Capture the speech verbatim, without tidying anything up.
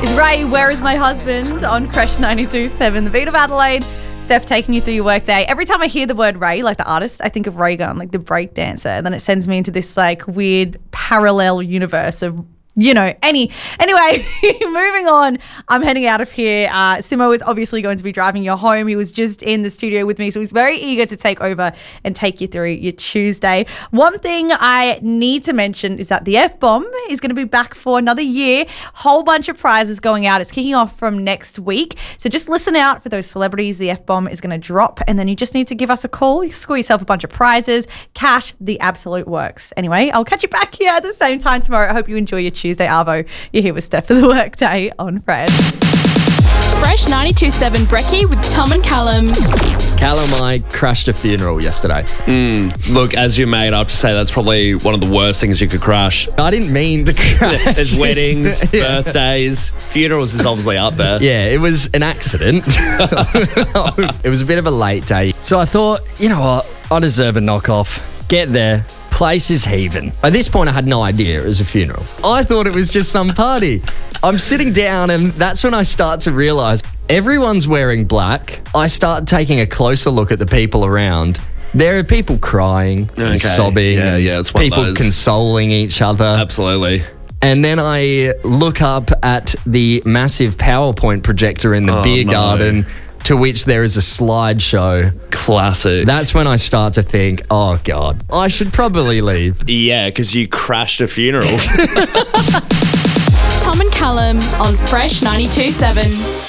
Is Ray, Where Is My Husband on Fresh ninety-two point seven, the beat of Adelaide. Steph taking you through your workday. Every time I hear the word Ray, like the artist, I think of Ray Gun, like the break dancer, and then it sends me into this like weird parallel universe of, you know, any. Anyway, moving on. I'm heading out of here. Uh, Simo is obviously going to be driving you home. He was just in the studio with me, so he's very eager to take over and take you through your Tuesday. One thing I need to mention is that the F-Bomb is going to be back for another year. Whole bunch of prizes going out. It's kicking off from next week. So just listen out for those celebrities. The F-Bomb is going to drop, and then you just need to give us a call. You score yourself a bunch of prizes. Cash, the absolute works. Anyway, I'll catch you back here at the same time tomorrow. I hope you enjoy your Tuesday, Arvo. You're here with Steph for the workday on Fresh. Fresh ninety-two point seven Brekkie with Tom and Callum. Callum, I crashed a funeral yesterday. Mm, look, as your mate, I have to say that's probably one of the worst things you could crash. I didn't mean to crash. There's weddings, Yeah. birthdays, funerals is obviously up there. Yeah, it was an accident. It was a bit of a late day. So I thought, you know what, I deserve a knockoff. Get there. Place is heaving. At this point, I had no idea it was a funeral. I thought it was just some party. I'm sitting down, and that's when I start to realise everyone's wearing black. I start taking a closer look at the people around. There are people crying and Okay. sobbing. Yeah, yeah, it's one of people those. consoling each other. Absolutely. And then I look up at the massive PowerPoint projector in the Oh, beer no. garden, to which there is a slideshow. Classic. That's when I start to think, oh God, I should probably leave. yeah, because you crashed a funeral. Tom and Callum on Fresh ninety-two point seven.